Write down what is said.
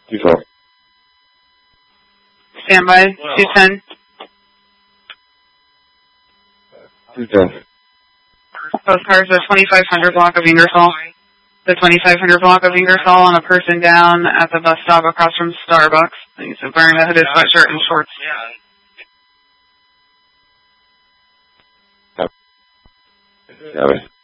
212. Standby, 210. 210. Both cars, the 2500 block of Ingersoll. The 2500 block of Ingersoll on a person down at the bus stop across from Starbucks. He's wearing a hooded sweatshirt and shorts. Copy.